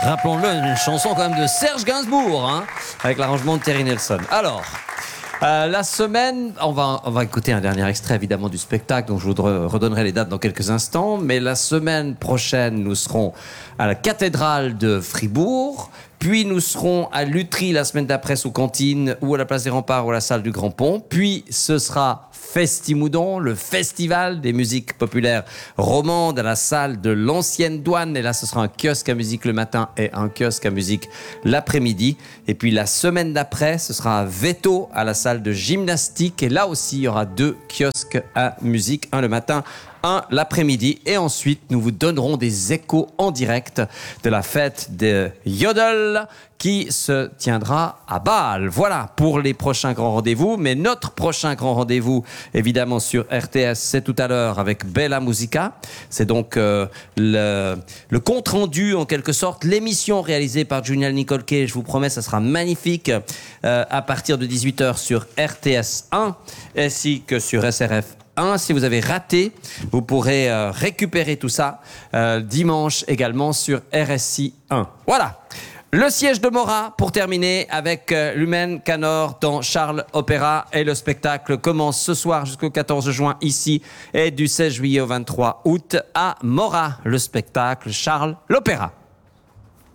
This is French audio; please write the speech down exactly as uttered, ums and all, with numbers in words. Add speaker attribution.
Speaker 1: Rappelons-le, une chanson quand même de Serge Gainsbourg, hein, avec l'arrangement de Terry Nelson. Alors, euh, la semaine, on va, on va écouter un dernier extrait évidemment du spectacle, dont je vous redonnerai les dates dans quelques instants. Mais la semaine prochaine, nous serons à la cathédrale de Fribourg. Puis nous serons à Lutry la semaine d'après sous Cantine, ou à la place des Remparts ou à la salle du Grand Pont. Puis ce sera Festimoudon, le festival des musiques populaires romandes à la salle de l'Ancienne Douane. Et là, ce sera un kiosque à musique le matin et un kiosque à musique l'après-midi. Et puis la semaine d'après, ce sera à Veto à la salle de gymnastique. Et là aussi, il y aura deux kiosques à musique, un le matin, un l'après-midi. Et ensuite, nous vous donnerons des échos en direct de la fête de Yodel qui se tiendra à Bâle. Voilà pour les prochains grands rendez-vous. Mais notre prochain grand rendez-vous, évidemment sur R T S, c'est tout à l'heure avec Bella Musica. C'est donc euh, le, le compte-rendu, en quelque sorte, l'émission réalisée par Junial Nicolke. Je vous promets, ça sera magnifique euh, à partir de dix-huit heures sur R T S un ainsi que sur S R F un. Si vous avez raté, vous pourrez euh, récupérer tout ça euh, dimanche également sur R S I un. Voilà. Le siège de Mora, pour terminer, avec euh, Lumen Canor dans Charles Opéra. Et le spectacle commence ce soir jusqu'au quatorze juin ici et du seize juillet au vingt-trois août à Mora. Le spectacle Charles l'Opéra.